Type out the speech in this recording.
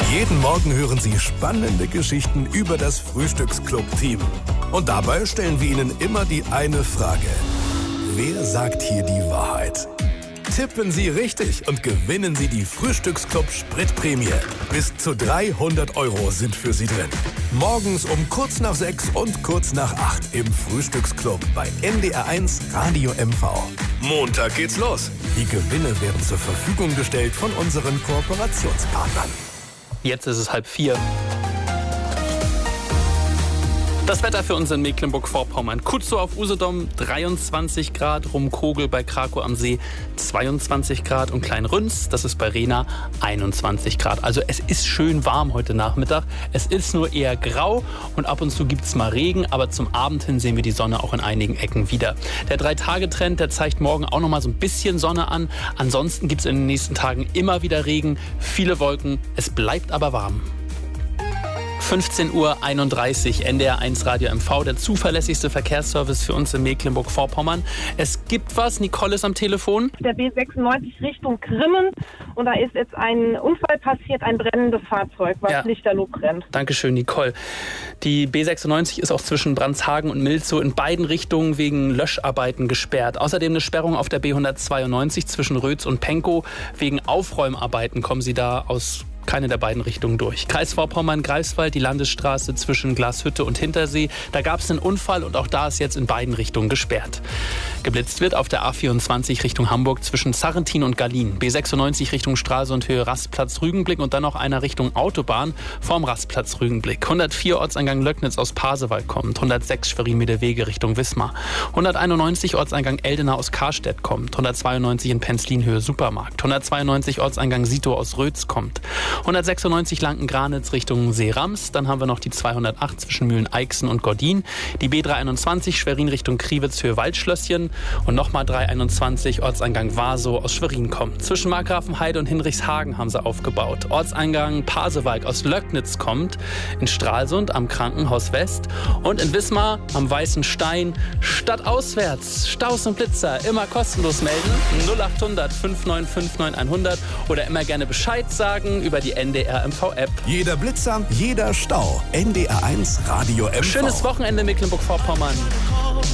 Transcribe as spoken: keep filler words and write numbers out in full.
Jeden Morgen hören Sie spannende Geschichten über das Frühstücksclub-Team. Und dabei stellen wir Ihnen immer die eine Frage. Wer sagt hier die Wahrheit? Tippen Sie richtig und gewinnen Sie die Frühstücksclub Spritprämie. Bis zu dreihundert Euro sind für Sie drin. Morgens um kurz nach sechs und kurz nach acht im Frühstücksclub bei N D R eins Radio M V. Montag geht's los. Die Gewinne werden zur Verfügung gestellt von unseren Kooperationspartnern. Jetzt ist es halb vier. Das Wetter für uns in Mecklenburg-Vorpommern. Kutzow auf Usedom dreiundzwanzig Grad, Rumkogel bei Krakow am See zweiundzwanzig Grad und Kleinrünz, das ist bei Rehna einundzwanzig Grad. Also es ist schön warm heute Nachmittag. Es ist nur eher grau und ab und zu gibt es mal Regen, aber zum Abend hin sehen wir die Sonne auch in einigen Ecken wieder. Der Drei-Tage-Trend, der zeigt morgen auch noch mal so ein bisschen Sonne an. Ansonsten gibt es in den nächsten Tagen immer wieder Regen, viele Wolken. Es bleibt aber warm. fünfzehn Uhr einunddreißig, N D R eins Radio M V, der zuverlässigste Verkehrsservice für uns in Mecklenburg-Vorpommern. Es gibt was, Nicole ist am Telefon. Der B sechsundneunzig Richtung Grimmen und da ist jetzt ein Unfall passiert, ein brennendes Fahrzeug, was Ja. lichterloh brennt. Dankeschön, Nicole. Die B sechsundneunzig ist auch zwischen Brandshagen und Milzow in beiden Richtungen wegen Löscharbeiten gesperrt. Außerdem eine Sperrung auf der B hundertzweiundneunzig zwischen Rötz und Pankow. Wegen Aufräumarbeiten kommen Sie da aus keine der beiden Richtungen durch. Kreis Vorpommern-Greifswald, die Landesstraße zwischen Glashütte und Hintersee. Da gab es einen Unfall und auch da ist jetzt in beiden Richtungen gesperrt. Geblitzt wird auf der A vierundzwanzig Richtung Hamburg zwischen Sarrentin und Gallien. B sechsundneunzig Richtung Stralsund Höhe Rastplatz Rügenblick und dann noch einer Richtung Autobahn vorm Rastplatz Rügenblick. hundertvier Ortseingang Löcknitz aus Pasewalk kommt. hundertsechs Schwerin-Wege Richtung Wismar. hunderteinundneunzig Ortseingang Eldena aus Karstedt kommt. hundertzweiundneunzig in Penzlin Höhe Supermarkt. hundertzweiundneunzig Ortseingang Sito aus Rötz kommt. hundertsechsundneunzig Lanken-Granitz Richtung Seerams. Dann haben wir noch die zweihundertacht zwischen Mühlen-Eichsen und Gordin. Die B dreihunderteinundzwanzig Schwerin Richtung Kriwitz Höhe Waldschlösschen. Und nochmal dreihunderteinundzwanzig Ortseingang Wasow aus Schwerin kommt. Zwischen Markgrafenheide und Hinrichshagen haben sie aufgebaut. Ortseingang Pasewalk aus Löcknitz kommt. In Stralsund am Krankenhaus West. Und in Wismar am Weißen Stein. Stadtauswärts. Staus und Blitzer. Immer kostenlos melden. null achthundert fünf neun fünf neun hundert. Oder immer gerne Bescheid sagen über die N D R M V-App. Jeder Blitzer, jeder Stau. N D R eins Radio M V. Schönes Wochenende Mecklenburg-Vorpommern.